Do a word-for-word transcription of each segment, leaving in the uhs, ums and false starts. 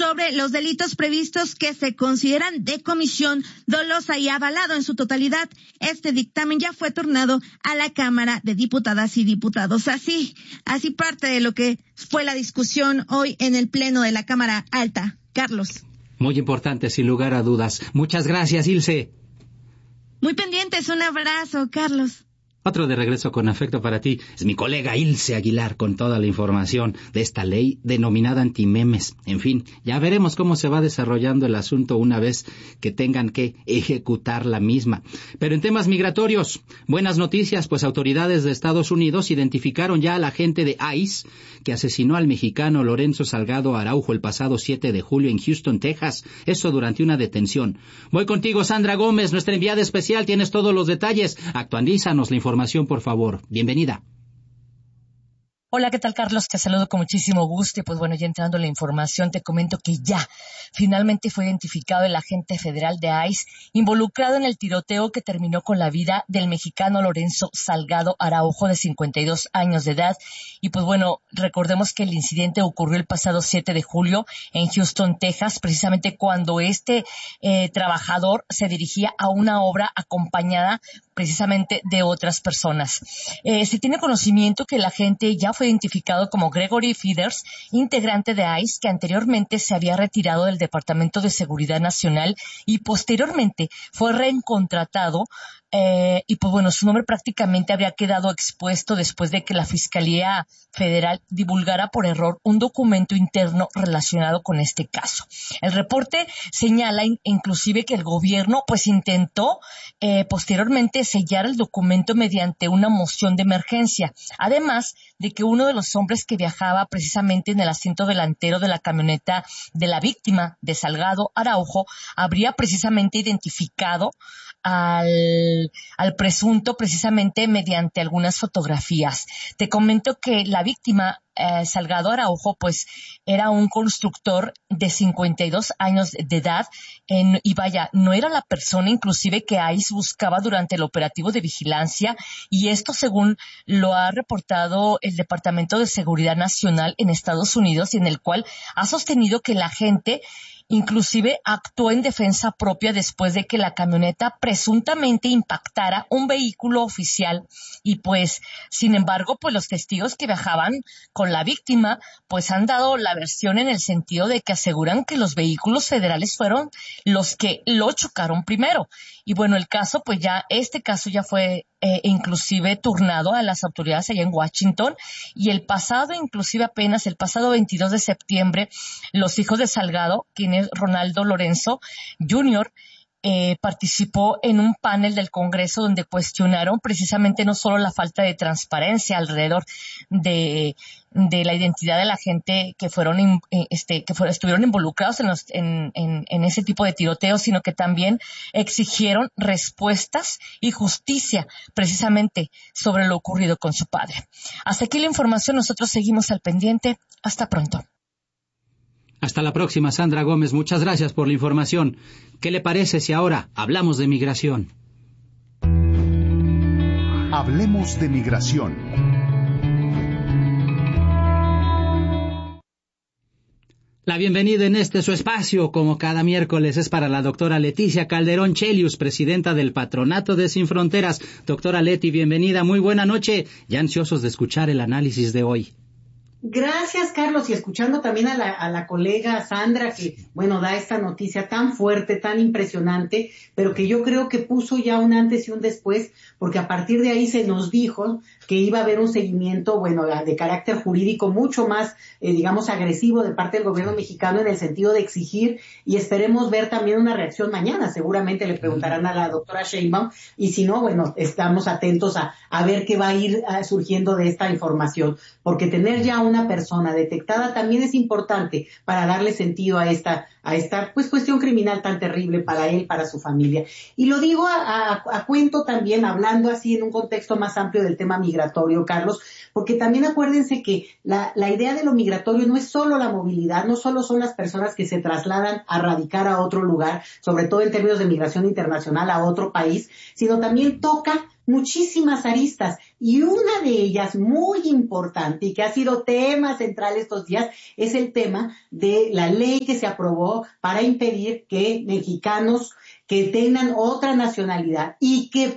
sobre los delitos previstos que se consideran de comisión dolosa y avalado en su totalidad. Este dictamen ya fue turnado a la Cámara de Diputadas y Diputados. Así, así parte de lo que fue la discusión hoy en el Pleno de la Cámara Alta. Carlos. Muy importante, sin lugar a dudas. Muchas gracias, Ilse. Muy pendientes, un abrazo, Carlos. Otro de regreso con afecto para ti es mi colega Ilse Aguilar con toda la información de esta ley denominada antimemes. En fin, ya veremos cómo se va desarrollando el asunto una vez que tengan que ejecutar la misma. Pero en temas migratorios, buenas noticias, pues autoridades de Estados Unidos identificaron ya al agente de ICE que asesinó al mexicano Lorenzo Salgado Araujo el pasado siete de julio en Houston, Texas. Eso durante una detención. Voy contigo, Sandra Gómez, nuestra enviada especial. Tienes todos los detalles. Actualízanos la información. Información, por favor. Bienvenida. Hola, ¿qué tal, Carlos? Te saludo con muchísimo gusto y pues bueno, ya entrando en la información, te comento que ya finalmente fue identificado el agente federal de ICE involucrado en el tiroteo que terminó con la vida del mexicano Lorenzo Salgado Araujo, de cincuenta y dos años de edad. Y pues bueno, recordemos que el incidente ocurrió el pasado siete de julio en Houston, Texas, precisamente cuando este eh, trabajador se dirigía a una obra acompañada precisamente de otras personas. Eh, se tiene conocimiento que el agente ya fue identificado como Gregory Feeders, integrante de ICE, que anteriormente se había retirado del Departamento de Seguridad Nacional y posteriormente fue reencontratado. Eh, y pues bueno, su nombre prácticamente habría quedado expuesto después de que la Fiscalía Federal divulgara por error un documento interno relacionado con este caso. El reporte señala in- inclusive que el gobierno pues intentó eh, posteriormente sellar el documento mediante una moción de emergencia, además de que uno de los hombres que viajaba precisamente en el asiento delantero de la camioneta de la víctima de Salgado Araujo habría precisamente identificado al, al presunto precisamente mediante algunas fotografías. Te comento que la víctima, eh, Salgado Araujo, pues era un constructor de cincuenta y dos años de edad en, y vaya, no era la persona inclusive que ICE buscaba durante el operativo de vigilancia, y esto según lo ha reportado el Departamento de Seguridad Nacional en Estados Unidos, y en el cual ha sostenido que la gente inclusive actuó en defensa propia después de que la camioneta presuntamente impactara un vehículo oficial, y pues, sin embargo, pues los testigos que viajaban con la víctima pues han dado la versión en el sentido de que aseguran que los vehículos federales fueron los que lo chocaron primero. Y bueno, el caso, pues ya, este caso ya fue eh, inclusive turnado a las autoridades allá en Washington, y el pasado, inclusive apenas el pasado veintidós de septiembre, los hijos de Salgado, quien es Ronaldo Lorenzo junior, Eh, participó en un panel del Congreso donde cuestionaron precisamente no solo la falta de transparencia alrededor de, de la identidad de la gente que fueron, este, que fueron, estuvieron involucrados en, los, en, en, en ese tipo de tiroteos, sino que también exigieron respuestas y justicia precisamente sobre lo ocurrido con su padre. Hasta aquí la información, nosotros seguimos al pendiente. Hasta pronto. Hasta la próxima, Sandra Gómez. Muchas gracias por la información. ¿Qué le parece si ahora hablamos de migración? Hablemos de migración. La bienvenida en este su espacio, como cada miércoles, es para la doctora Leticia Calderón Chelius, presidenta del Patronato de Sin Fronteras. Doctora Leti, bienvenida. Muy buena noche. Ya ansiosos de escuchar el análisis de hoy. Gracias, Carlos, y escuchando también a la, a la colega Sandra, que, bueno, da esta noticia tan fuerte, tan impresionante, pero que yo creo que puso ya un antes y un después, porque a partir de ahí se nos dijo que iba a haber un seguimiento, bueno, de carácter jurídico mucho más, eh, digamos, agresivo de parte del gobierno mexicano en el sentido de exigir, y esperemos ver también una reacción mañana. Seguramente le preguntarán a la doctora Sheinbaum, y si no, bueno, estamos atentos a, a ver qué va a ir a, surgiendo de esta información, porque tener ya un una persona detectada también es importante para darle sentido a esta a esta pues cuestión criminal tan terrible para él, para su familia. Y lo digo a, a, a cuento también, hablando así en un contexto más amplio del tema migratorio, Carlos, porque también acuérdense que la, la idea de lo migratorio no es solo la movilidad, no solo son las personas que se trasladan a radicar a otro lugar, sobre todo en términos de migración internacional a otro país, sino también toca muchísimas aristas y una de ellas muy importante y que ha sido tema central estos días es el tema de la ley que se aprobó para impedir que mexicanos que tengan otra nacionalidad y que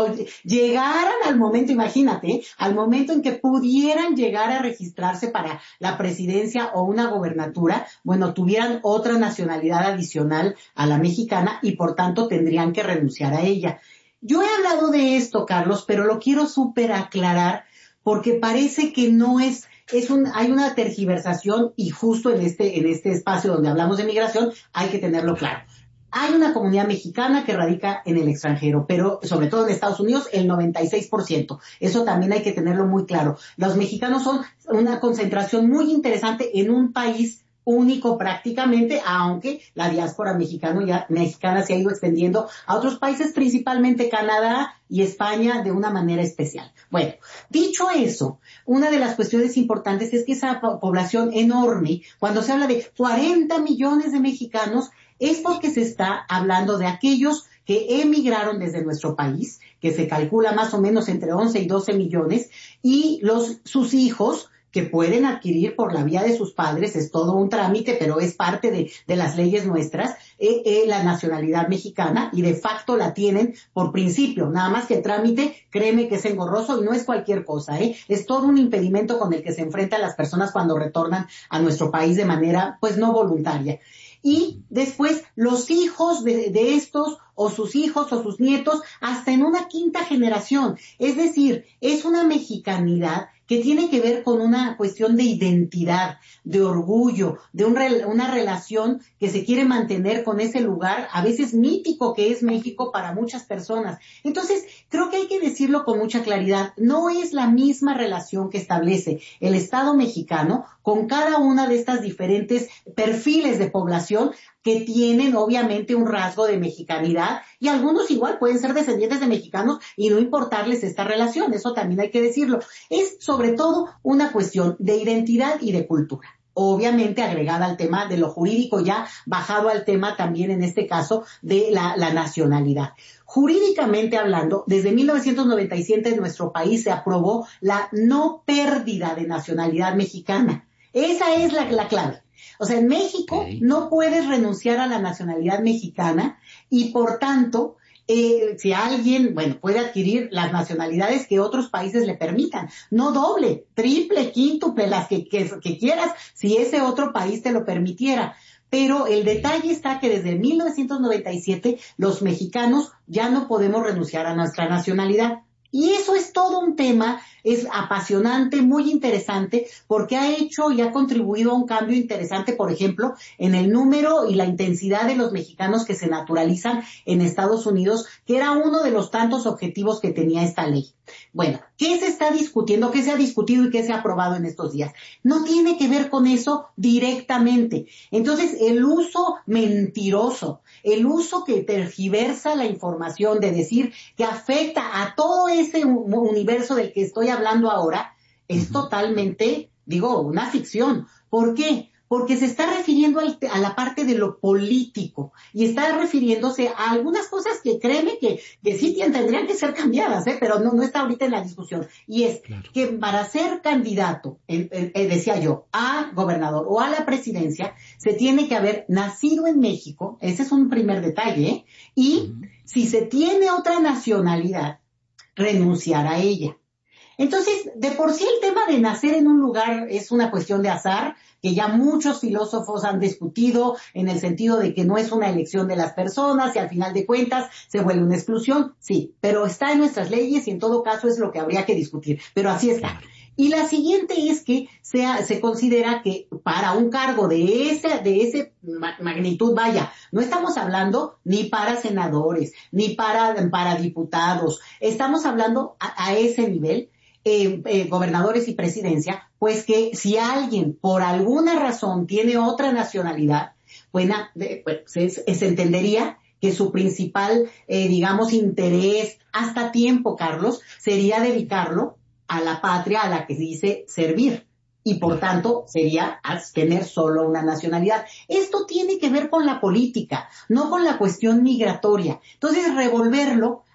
llegaran al momento, imagínate, al momento en que pudieran llegar a registrarse para la presidencia o una gobernatura, bueno, tuvieran otra nacionalidad adicional a la mexicana y por tanto tendrían que renunciar a ella. Yo he hablado de esto, Carlos, pero lo quiero súper aclarar porque parece que no es, es un, hay una tergiversación y justo en este, en este espacio donde hablamos de migración hay que tenerlo claro. Hay una comunidad mexicana que radica en el extranjero, pero sobre todo en Estados Unidos el noventa y seis por ciento. Eso también hay que tenerlo muy claro. Los mexicanos son una concentración muy interesante en un país único prácticamente, aunque la diáspora mexicano ya, mexicana se ha ido extendiendo a otros países, principalmente Canadá y España, de una manera especial. Bueno, dicho eso, una de las cuestiones importantes es que esa población enorme, cuando se habla de cuarenta millones de mexicanos, es porque se está hablando de aquellos que emigraron desde nuestro país, que se calcula más o menos entre once y doce millones, y los sus hijos, que pueden adquirir por la vía de sus padres, es todo un trámite, pero es parte de, de las leyes nuestras, eh, eh, la nacionalidad mexicana, y de facto la tienen por principio, nada más que el trámite, créeme que es engorroso y no es cualquier cosa, ¿eh? Es todo un impedimento con el que se enfrentan las personas cuando retornan a nuestro país de manera, pues, no voluntaria. Y después los hijos de, de estos, o sus hijos o sus nietos, hasta en una quinta generación. Es decir, es una mexicanidad que tiene que ver con una cuestión de identidad, de orgullo, de un, una relación que se quiere mantener con ese lugar, a veces mítico que es México para muchas personas. Entonces, creo que hay que decirlo con mucha claridad, no es la misma relación que establece el Estado mexicano con cada una de estas diferentes perfiles de población que tienen obviamente un rasgo de mexicanidad y algunos igual pueden ser descendientes de mexicanos y no importarles esta relación, eso también hay que decirlo. Es sobre todo una cuestión de identidad y de cultura. Obviamente agregada al tema de lo jurídico, ya bajado al tema también en este caso de la, la nacionalidad. Jurídicamente hablando, desde mil novecientos noventa y siete en nuestro país se aprobó la no pérdida de nacionalidad mexicana. Esa es la, la clave. O sea, en México okay. no puedes renunciar a la nacionalidad mexicana y por tanto, eh, si alguien, bueno, puede adquirir las nacionalidades que otros países le permitan, no doble, triple, quíntuple, las que, que, que quieras, si ese otro país te lo permitiera. Pero el detalle está que desde mil novecientos noventa y siete los mexicanos ya no podemos renunciar a nuestra nacionalidad. Y eso es todo un tema, es apasionante, muy interesante, porque ha hecho y ha contribuido a un cambio interesante, por ejemplo, en el número y la intensidad de los mexicanos que se naturalizan en Estados Unidos, que era uno de los tantos objetivos que tenía esta ley. Bueno, ¿qué se está discutiendo? ¿Qué se ha discutido y qué se ha aprobado en estos días? No tiene que ver con eso directamente. Entonces, el uso mentiroso, el uso que tergiversa la información de decir que afecta a todo ese universo del que estoy hablando ahora, es uh-huh. totalmente, digo, una ficción. ¿Por qué? Porque se está refiriendo al, a la parte de lo político y está refiriéndose a algunas cosas que créeme que, que sí tendrían que ser cambiadas, ¿eh? Pero no, no está ahorita en la discusión. Y es claro. que para ser candidato, eh, eh, decía yo, a gobernador o a la presidencia, se tiene que haber nacido en México, ese es un primer detalle, ¿eh? Y uh-huh. si se tiene otra nacionalidad, renunciar a ella. Entonces, de por sí el tema de nacer en un lugar es una cuestión de azar, que ya muchos filósofos han discutido en el sentido de que no es una elección de las personas y al final de cuentas se vuelve una exclusión, sí, pero está en nuestras leyes y en todo caso es lo que habría que discutir, pero así está. Y la siguiente es que sea, se considera que para un cargo de ese, de ese magnitud, vaya, no estamos hablando ni para senadores, ni para, para diputados, estamos hablando a, a ese nivel, Eh, eh, gobernadores y presidencia, pues que si alguien por alguna razón tiene otra nacionalidad, pues, pues se, se entendería que su principal, eh, digamos, interés hasta tiempo, Carlos, sería dedicarlo a la patria a la que dice servir. Y por tanto sería tener solo una nacionalidad. Esto tiene que ver con la política, no con la cuestión migratoria. Entonces revolverlo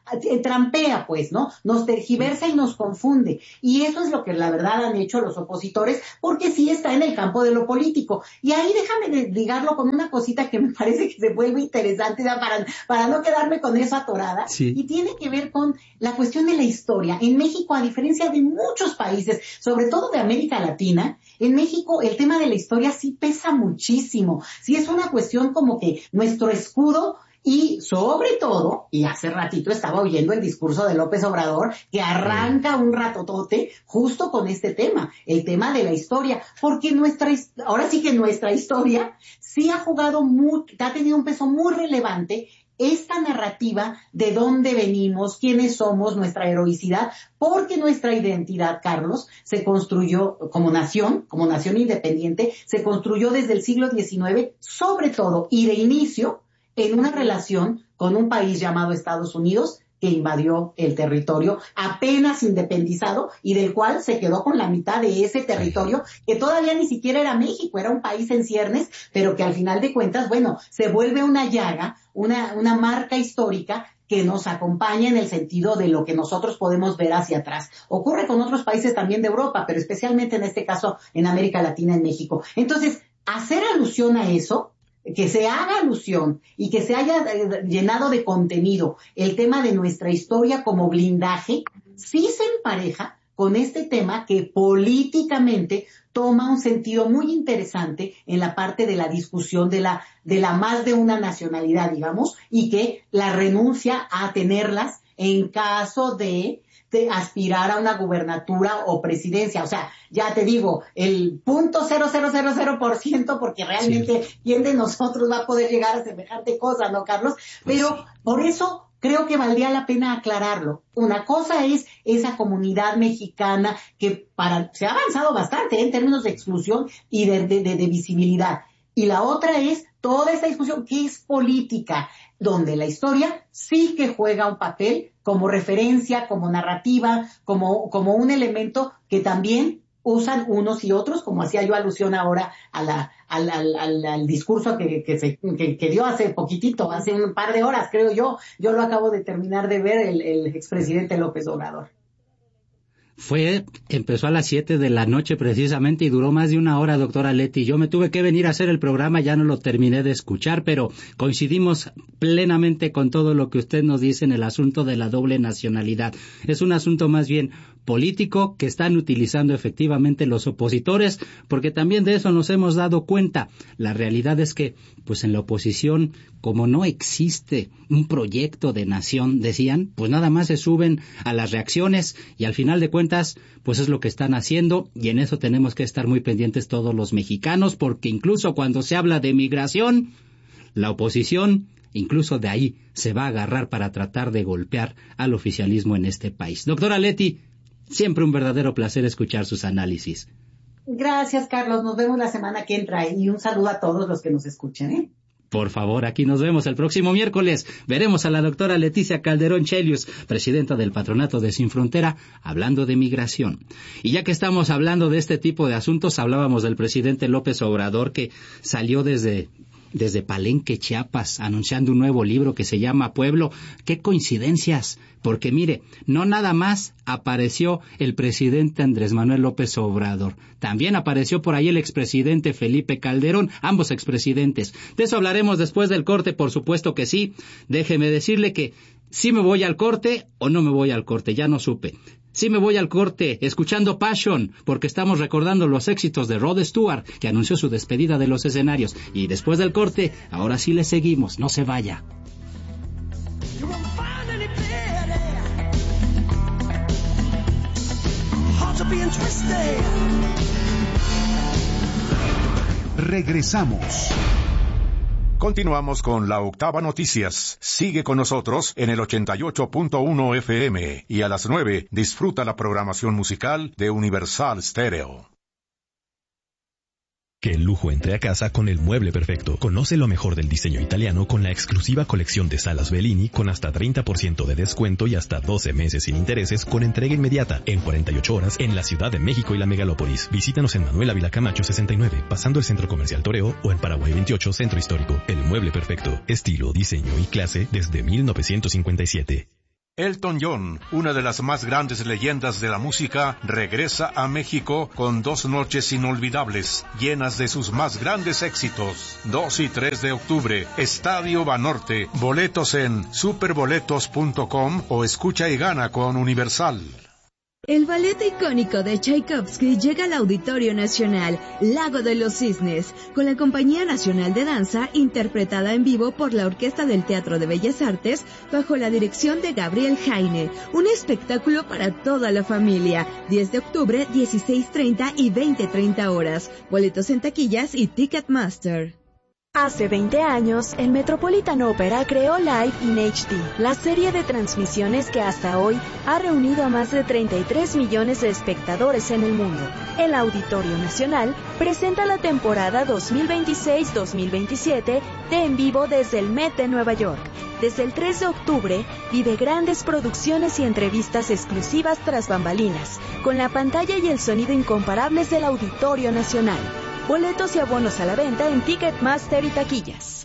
trampea, pues, ¿no? Nos tergiversa y nos confunde. Y eso es lo que la verdad han hecho los opositores, porque sí está en el campo de lo político. Y ahí déjame ligarlo con una cosita que me parece que se vuelve interesante, ya para, para no quedarme con eso atorada. Sí. Y tiene que ver con la cuestión de la historia. En México, a diferencia de muchos países, sobre todo de América Latina, en México el tema de la historia sí pesa muchísimo. Sí es una cuestión como que nuestro escudo. Y sobre todo, y hace ratito estaba oyendo el discurso de López Obrador, que arranca un ratotote justo con este tema, el tema de la historia, porque nuestra, ahora sí que nuestra historia sí ha jugado muy, ha tenido un peso muy relevante esta narrativa de dónde venimos, quiénes somos, nuestra heroicidad, porque nuestra identidad, Carlos, se construyó como nación, como nación independiente, se construyó desde el siglo diecinueve, sobre todo, y de inicio, en una relación con un país llamado Estados Unidos que invadió el territorio apenas independizado y del cual se quedó con la mitad de ese territorio que todavía ni siquiera era México, era un país en ciernes, pero que al final de cuentas, bueno, se vuelve una llaga, una, una marca histórica que nos acompaña en el sentido de lo que nosotros podemos ver hacia atrás. Ocurre con otros países también de Europa, pero especialmente en este caso en América Latina, en México. Entonces, hacer alusión a eso, que se haga alusión y que se haya llenado de contenido el tema de nuestra historia como blindaje, sí se empareja con este tema que políticamente toma un sentido muy interesante en la parte de la discusión de la, de la más de una nacionalidad, digamos, y que la renuncia a tenerlas en caso de de aspirar a una gubernatura o presidencia. O sea, ya te digo, el punto cero cero cero cero por ciento, porque realmente sí. ¿Quién de nosotros va a poder llegar a semejante cosa, no, Carlos? Pero pues sí. Por eso creo que valdría la pena aclararlo. Una cosa es esa comunidad mexicana que para se ha avanzado bastante ¿eh? en términos de exclusión y de, de, de, de visibilidad. Y la otra es toda esta discusión que es política, donde la historia sí que juega un papel como referencia, como narrativa, como, como un elemento que también usan unos y otros, como hacía yo alusión ahora a la, al, al, al, al discurso que, que, se, que, que dio hace poquitito, hace un par de horas, creo yo. Yo lo acabo de terminar de ver, el, el expresidente López Obrador. Fue, empezó a las siete de la noche precisamente y duró más de una hora, doctora Leti. Yo me tuve que venir a hacer el programa, ya no lo terminé de escuchar, pero coincidimos plenamente con todo lo que usted nos dice en el asunto de la doble nacionalidad. Es un asunto más bien político que están utilizando efectivamente los opositores, porque también de eso nos hemos dado cuenta. La realidad es que, pues en la oposición, como no existe un proyecto de nación, decían, pues nada más se suben a las reacciones y al final de cuentas, pues es lo que están haciendo y en eso tenemos que estar muy pendientes todos los mexicanos, porque incluso cuando se habla de migración, la oposición incluso de ahí se va a agarrar para tratar de golpear al oficialismo en este país. Doctora Leti, siempre un verdadero placer escuchar sus análisis. Gracias, Carlos. Nos vemos la semana que entra y un saludo a todos los que nos escuchen, ¿eh? Por favor, aquí nos vemos el próximo miércoles. Veremos a la doctora Leticia Calderón Chelius, presidenta del Patronato de Sin Frontera, hablando de migración. Y ya que estamos hablando de este tipo de asuntos, hablábamos del presidente López Obrador, que salió desde... desde Palenque, Chiapas, anunciando un nuevo libro que se llama Pueblo. ¡Qué coincidencias! Porque mire, no nada más apareció el presidente Andrés Manuel López Obrador, también apareció por ahí el expresidente Felipe Calderón, ambos expresidentes. De eso hablaremos después del corte, por supuesto que sí. Déjeme decirle que sí me voy al corte o no me voy al corte, ya no supe. Sí me voy al corte, escuchando Passion, porque estamos recordando los éxitos de Rod Stewart, que anunció su despedida de los escenarios. Y después del corte, ahora sí le seguimos, no se vaya. Regresamos. Continuamos con la Octava Noticias. Sigue con nosotros en el ochenta y ocho punto uno F M y a las nueve disfruta la programación musical de Universal Stereo. Que el lujo entre a casa con el mueble perfecto. Conoce lo mejor del diseño italiano con la exclusiva colección de salas Bellini con hasta treinta por ciento de descuento y hasta doce meses sin intereses con entrega inmediata en cuarenta y ocho horas en la Ciudad de México y la Megalópolis. Visítanos en Manuel Ávila Camacho sesenta y nueve, pasando el Centro Comercial Toreo, o en Paraguay veintiocho, Centro Histórico. El mueble perfecto. Estilo, diseño y clase desde mil novecientos cincuenta y siete. Elton John, una de las más grandes leyendas de la música, regresa a México con dos noches inolvidables, llenas de sus más grandes éxitos. dos y tres de octubre, Estadio Banorte. Boletos en superboletos punto com o escucha y gana con Universal. El ballet icónico de Tchaikovsky llega al Auditorio Nacional, Lago de los Cisnes, con la Compañía Nacional de Danza, interpretada en vivo por la Orquesta del Teatro de Bellas Artes, bajo la dirección de Gabriel Jaine. Un espectáculo para toda la familia. diez de octubre, dieciséis treinta y veinte treinta horas. Boletos en taquillas y Ticketmaster. Hace veinte años, el Metropolitan Opera creó Live in H D, la serie de transmisiones que hasta hoy ha reunido a más de treinta y tres millones de espectadores en el mundo. El Auditorio Nacional presenta la temporada dos mil veintiséis dos mil veintisiete de En Vivo desde el Met de Nueva York. Desde el tres de octubre, vive grandes producciones y entrevistas exclusivas tras bambalinas, con la pantalla y el sonido incomparables del Auditorio Nacional. Boletos y abonos a la venta en Ticketmaster y taquillas.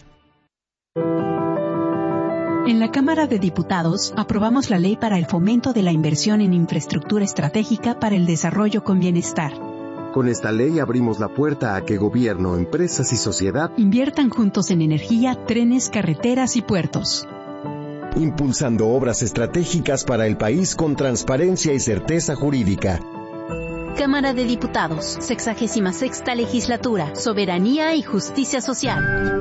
En la Cámara de Diputados aprobamos la ley para el fomento de la inversión en infraestructura estratégica para el desarrollo con bienestar. Con esta ley abrimos la puerta a que gobierno, empresas y sociedad inviertan juntos en energía, trenes, carreteras y puertos. Impulsando obras estratégicas para el país con transparencia y certeza jurídica. Cámara de Diputados, sexagésima sexta Legislatura, Soberanía y Justicia Social.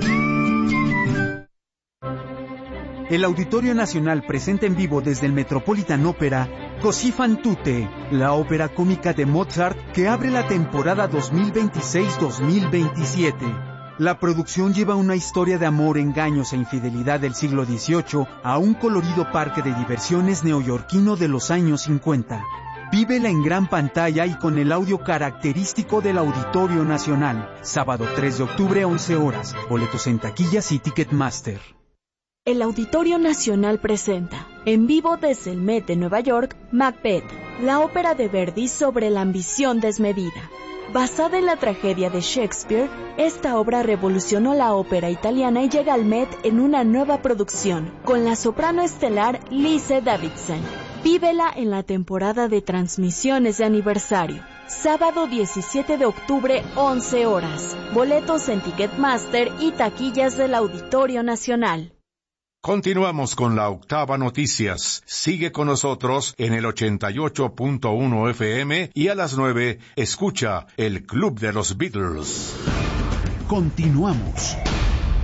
El Auditorio Nacional presenta en vivo desde el Metropolitan Opera Così fan tutte, la ópera cómica de Mozart que abre la temporada dos mil veintiséis dos mil veintisiete. La producción lleva una historia de amor, engaños e infidelidad del siglo dieciocho a un colorido parque de diversiones neoyorquino de los años cincuenta. Vívela en gran pantalla y con el audio característico del Auditorio Nacional. Sábado tres de octubre, once horas. Boletos en taquillas y Ticketmaster. El Auditorio Nacional presenta, en vivo desde el Met de Nueva York, Macbeth, la ópera de Verdi sobre la ambición desmedida. Basada en la tragedia de Shakespeare, esta obra revolucionó la ópera italiana y llega al Met en una nueva producción, con la soprano estelar Lise Davidson. Vívela en la temporada de transmisiones de aniversario. Sábado diecisiete de octubre, once horas. Boletos en Ticketmaster y taquillas del Auditorio Nacional. Continuamos con la Octava Noticias. Sigue con nosotros en el ochenta y ocho punto uno F M y a las nueve escucha el Club de los Beatles. Continuamos.